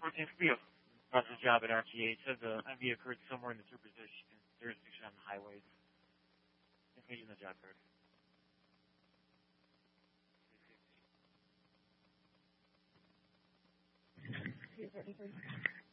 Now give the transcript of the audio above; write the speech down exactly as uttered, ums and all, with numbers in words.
fourteen for you. About the job at R T A. It says the M V occurred somewhere in the supervision jurisdiction on the highways. Information in the job card. He's ready for you.